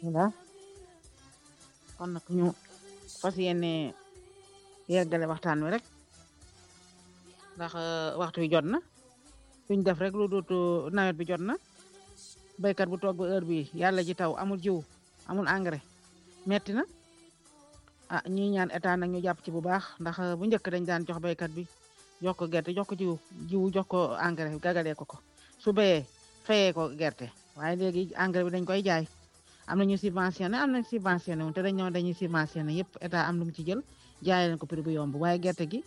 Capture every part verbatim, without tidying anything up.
Wala kon nag ñu fas yéene yeggale waxtaan wi rek ndax waxtu wi jot na suñ def rek lu dootu nawet bi jot na baykat bu toog ba heure bi yàlla ji taw amul jiw amul engrais metti na ah ñi ñaan état nag ñu jàpp ci bu baax ndax bu njëkk dañ daan jox baykat bi jox ko gerte jox ko jiw jiw jox ko engrais gagalee ko ko su bayee fayee ko gerte waaye léegi engrais bi dañ koy jaay am nañu subventionné am nañ subventionné wu te dañ ñoo dañuy subventionné yëpp état am lu mu ci jël jaay leen ko prix bu yomb waaye gerte gi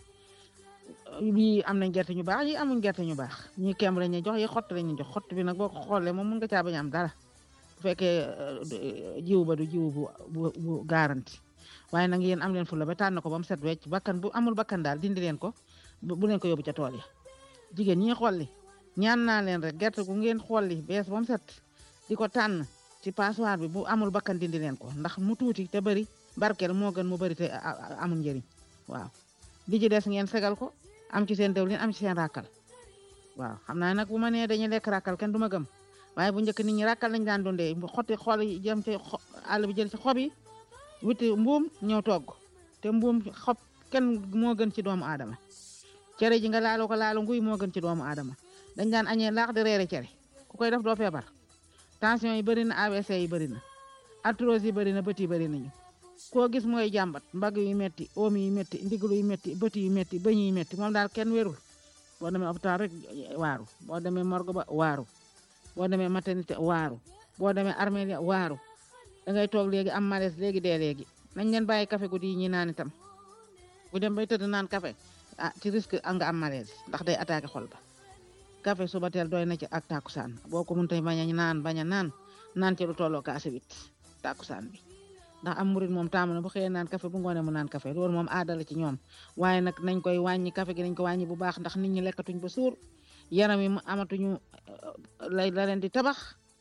bii am nañ gerte ñu baax yi amuñ gerte ñu baax ñi kemb lañuy jox yi xott lañuy jox xott bi nag boo ko xoolee moom mun nga caa bañ am dara bu fekkee jiw ba du jiw bu bu bu garanti waaye nag yéen am leen fulla ba tànn ko ba mu set wecc bakkan bu amul bakkan daal dindi leen ko bu leen ko yóbbu ca tool yi jigéen ñi xolli ñaan naa leen rek gerte gu ngeen xolli bees ba mu set di ko tànn ci passoire bi bu amul bakkan dindi leen ko ndax mu tuuti te bëri barkeel moo gën mu bëri te amul njëriñ waaw li ci des ngeen segal ko am ci seen dewlin am ci seen rakkal waaw xam naa nag bu ma nee dañuy lekk rakkal kenn du ma gëm waaye bu njëkk nit ñi rakkal lañ daan dundee xotti xool yi jëm ci àll bi jël ci xob yi wuti mbuum ñëw togg te mbuum xob kenn moo gën ci doomu aadama cere ji nga laalo ko laalo nguy moo gën ci doomu aadama dañ daan añee laax di reere cere ku koy def doo feebar tension yi bëri na A V C yi bëri na arthrose yi bëri na bët yi bëri nañu koo gis mooy jàmbat mbagg yu metti oom yi metti ndiglu yu metti bët yu metti bëñ yi metti moom daal kenn wérul boo demee hôpital rek waaru boo demee morgue ba waaru boo demee maternité waaru boo demee armée ya waaru da ngay toog léegi am malaise léegi dee léegi nañ leen bàyyi café guddi yi ñi naan itam bu dem bay tëdd naan café ah ci risque nga am malaise ndax day attaqué xol ba café suba teel doy na ci ak takusaan boo ko mënut a bañ a naan bañ a naan naan ci lu tolloo kaase wit takusaan bi ndax am murit moom taamu na bu xëyee naan café bu ngoonee mu naan café loolu moom aadala ci ñoom waaye nag nañ koy wàññi café gi nañ ko wàññi bu baax ndax nit ñi lekkatuñ ba suur yaram yi amatuñu lay la leen di tabax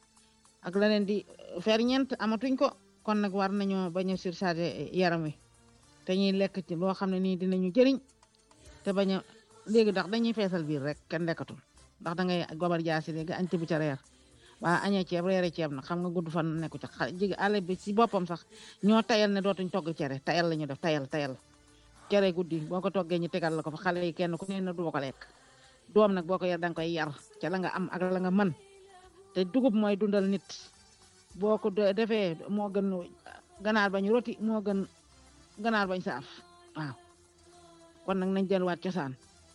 ak la leen di ferñeent amatuñ ko kon nag war nañoo bañ a surcharger yaram wi te ñuy lekk ci loo xam ne nii dinañu jëriñ te bañ a léegi ndax dañuy feesal biir rek kenn lekkatul ndax da ngay gobar jaasi léegi añ tibb ca reer waa añee ceeb reere ceeb nag xam nga gudd fan nekku ca xa jigi àll bi ci boppam sax ñoo tayal ne dootuñ togg cere tayal la ñu def tayal tayal cere guddi boo ko toggee ñu tegal la ko fa xale yi kenn ku ne na du ko lekk doom nag boo ko yar danga koy yar ca la nga am ak la nga mën te dugub mooy dundal nit boo ko defee moo gën ganaar bañ roti moo gën ganaar bañ saaf waaw kon nag nañ delluwaat cosaan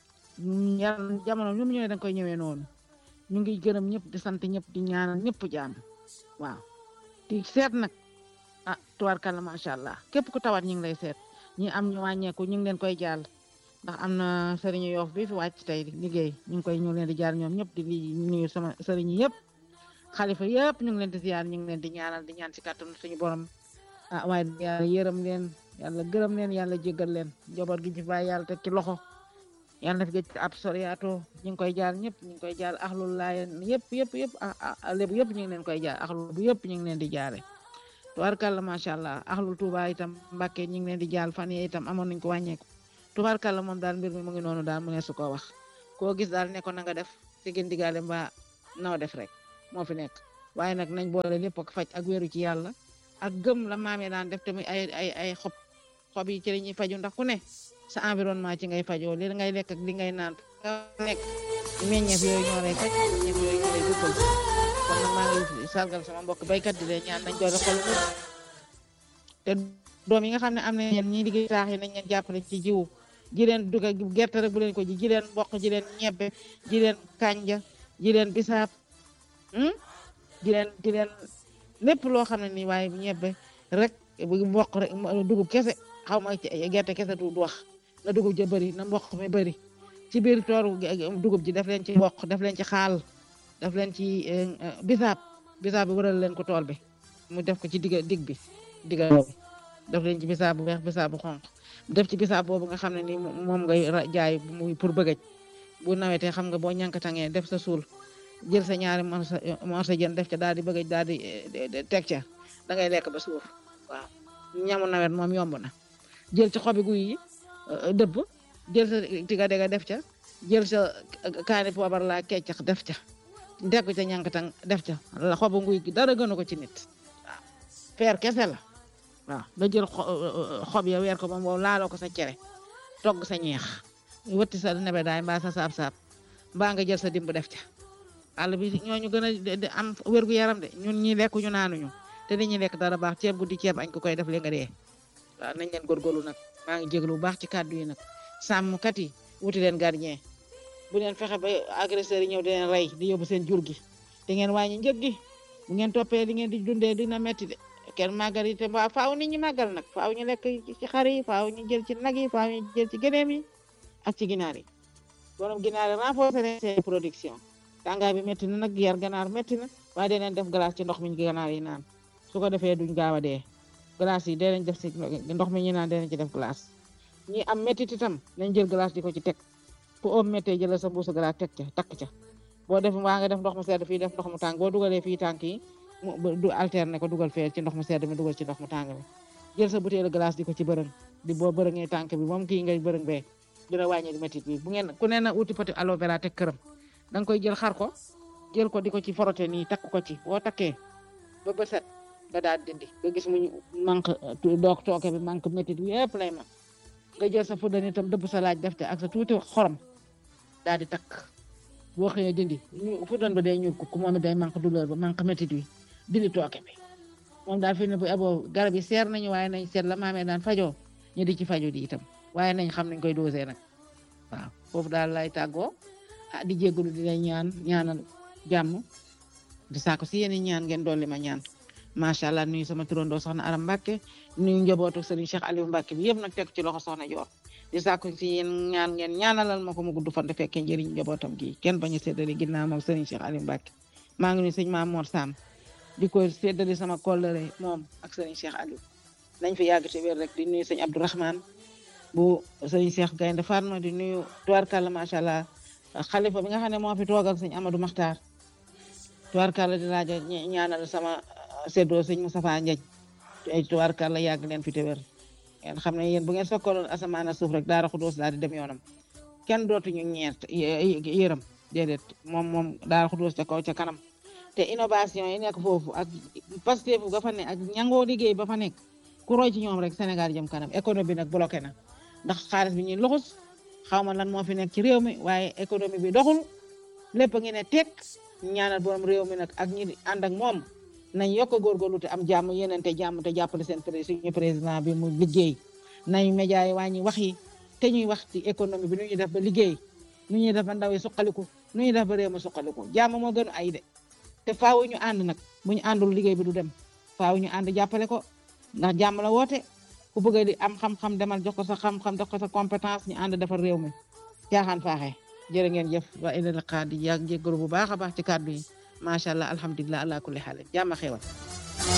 yàlla jamono ñu mu ñëwee danga koy ñëwee noonu ñu ngi gërëm ñëpp di sant ñëpp di ñaanal ñëpp jàmm waaw di seet nag ah tubaarkàlla macha allah képp ku tawat ñu ngi lay seet ñi am ñu wàññeeku ñu ngi leen koy jàll ndax am na sëriñu Yoof bi fi wàcc tey liggéey ñu ngi koy ñu leen di jaar ñoom ñëpp di li nuyu sama sëriñ yëpp xalifa yëpp ñu ngi leen di ziar ñu ngi leen di ñaanal di ñaan ci kàttanu suñu borom ah waaye yàlla yërëm leen yàlla gërëm leen yàlla jéggal leen njaboot gi fi bàyyi yàlla teg ci loxo yàlla na fi gëj ab soriato ñu ngi koy jaar ñëpp ñu ngi koy jaar axlul laayeen yëpp yëpp yëpp lébu yëpp ñu ngi leen koy jaar axlul bu yëpp ñu ngi leen di jaare tubaarkàlla macha allah axlul Tuuba itam Mbàkke ñu ngi leen di jaal fan yee itam amoon nañ ko wàññeeku tubaarkàlla moom daal mbir mi mu ngi noonu daal mu ne su ko wax koo gis daal ne ko na nga def si gën digaale mbaa noo def rek moo fi nekk waaye nag nañ boole lépp ak faj ak wéeru ci yàlla ak gëm la maamee daan def tamit ay ay ay xob xob yi ci la ñuy faju ndax ku ne sa environnement ci ngay fajoo li ngay lekk ak li ngay naan nga nekk meññeef yooyu ñoo lay faj meññeef yooyu ñoo lay dugal kon nag maa ngi sargal sama mbokk baykat di leen ñaan nañ doole xol te doom yi nga xam ne am nañ ñi liggéey taax yi nañ leen jàppale ci jiwu ji leen duga gerte rek bu leen ko ji ji leen mboq ji leen ñebbe ji leen kanja ji leen bisaab ji leen ji leen lépp loo xam ne nii waaye ñebbe rek bu mboq rek dugub kese xaw ma gerte kese du wax na dugub ja bëri na mboq mi bëri ci biir tooru dugub ji def leen ci mboq def leen ci xaal def leen ci bisaab bisaab bi wëral leen ko tool bi mu def ko ci digg dig bi digga bi def leen ci bisaab bu weex bisaab bu xonq def ci bisaab boobu nga xam ne ni moom ngay jaay muy pour bëggaj bu nawetee xam nga boo ñànkatangee def sa suul jël sa ñaari morsa jën def ca daal di bëggaj daal di teg ca da ngay lekk ba suur waaw ñamu nawet moom yomb na jël ci xobi guy yi dëbb jël sa tiga dega def ca jël sa kaani poobar laa keccax def ca def ko ca ñànkatang def ca la xobu nguy gi dara gënu ko ci nit waaw fer kese la waaw nga jël xob ya weer ko ba mu laaloo ko sa cere togg sa ñeex wëtti sa nebedaay mbaa sa saab-saab mbaa nga jël sa dimb def ca àll bi ñooñu gën a am wérgu yaram de ñun ñi lekk ñu naanuñu te dañuy lekk dara baax ceeb guddi ceeb añ ko koy def le nga dee waaw nañ leen góorgóorlu nag maa ngi jéglu bu baax ci kàddu yi nag sàmmkat yi wuti leen gardien bu leen fexe ba agresseurs yi ñëw di leen rey di yóbbu seen jur gi te ngeen wàññi njëg gi bu ngeen toppee li ngeen di dundee dina metti de kenn màggal yi te mbaa faaw nit ñi màggal nag faaw ñu lekk ci xar yi faaw ñu jël ci nag yi faaw ñu jël ci gëléem yi ak ci ginaar yi borom ginaar yi renforcer leen seen production tàngaay bi métti na nag yar ganaar métti na waaye dee leen def glace ci ndox mi ganaar yi naan su ko defee duñ gaaw a dee glace yi dee leen def ci ndox mi ñu naan dee leen ci def glace ñi am méttit itam nañ jël glace di ko ci teg fu oom méttee jëlal sa mbuusu glace teg ca takk ca boo def waa nga def ndox mu sedd fii def ndox mu tàng boo dugalee fii tànk yi mu du alterner ko dugal fee ci ndox mu sedd mi dugal ci ndox mu tàng mi jël sa butéelu glace di ko ci bërëng di boo bërëngee tànk bi moom kii ngay bërëng bee dina wàññi méttit bi bu ngeen ku ne na uti poti aloe vera teg këram da nga koy jël xar ko jël ko di ko ci forote nii takk ko ci boo takkee ba ba set nga daal dindi nga gis mu manque doog tooke bi manque méttit bi yëpp lay man nga jël sa fuddan itam dëbb sa laaj def te ak sa tuuti xorom daal di takk boo xëyee dindi ñu fuddan ba day ñuul ko moom it day manque douleur ba manque méttit bi dindi tooke bi moom daal fi ne bu abo garab yi seer nañu waaye nañ seet la maamee daan fajoo ñu di ci fajoo di itam waaye nañ xam nañ koy dosé nag waaw foofu daal lay tàggoo ah di jégalu di lay ñaan ñaanal jàmm di saako si yéen ñaan ngeen dolli ma ñaan macha allah nuyu sama turandoo soxna Aram Mbacke nuyu njabootu Serigne Cheikh Aliou Mbacke bi yëpp nag teg ci loxo soxna Joor di saako si yéen ñaan ngeen ñaanalal ma ko mu gudd fan te fekkee njëriñ njabootam gi kenn bañu séddale ginnaaw moom Serigne Cheikh Aliou Mbacke maa ngi nuyu sëñ Maam Mor Sam di ko séddale sama kollëre moom ak Serigne Cheikh Aliou nañ fi yàgg te wér rek di nuyu sëñ Abdourahmane bu Serigne Cheikh Gaynde Fatma di nuyu tubarkalla macha allah xalifa bi nga xam ne moo fi toogal sëñ Amadou Makhtar tubarkalla di laaj ñaanal sama seddoo sëñ Moustapha Ndiaye ay tubarkalla yàgg leen fi te wér ngeen xam ne yéen bu ngeen sokkaloon asamaan a suuf rek daara Xuddoos daal di dem yoonam kenn dootuñu ñeent yërëm déedéet moom moom daara Xuddoos ca kaw ca kanam te innovation yi nekk foofu ak pastefu ga fa ne ak ñangoo liggéey ba fa nekk ku roy ci ñoom rek Sénégal jëm kanam économie bi nag bloqué na ndax xaalis bi ñuy luxus xaw ma lan moo fi nekk ci réew mi waaye économie bi doxul lépp a ngi ne teg ñaanal borom réew mi nag ak ñi ànd ak moom nañ yokk a góorgóorlu te am jàmm yenente jàmm te jàppale seen suñu président bi mu liggéey nañ média yi wàññi wax yi te ñuy wax ci économie bi nu ñuy def ba liggéey nu ñuy def ba ndaw yi suqaliku nu ñuy def ba réew mi suqaliku jàmm moo gën ay de te faaw ñu ànd nag bu ñu àndul liggéey bi du dem faaw ñu ànd jàppale ko ndax jàmm la woote ku bëgg di am xam-xam demal jox ko sa xam-xam jox ko sa compétence ñu ànd defar réew mi caaxaan faaxee jërë ngeen jëf wa ila liqa di yàgg jéggalu bu baax a baax ci kàddu yi macha allah alhamdulilah ala kulli xaal jàmm xewal